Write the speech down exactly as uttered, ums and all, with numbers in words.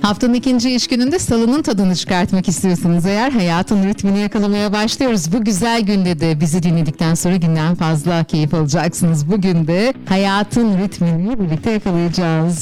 Haftanın ikinci iş gününde salının tadını çıkartmak istiyorsanız eğer hayatın ritmini yakalamaya başlıyoruz. Bu güzel günde de bizi dinledikten sonra günden fazla keyif alacaksınız. Bugün de hayatın ritmini birlikte yakalayacağız.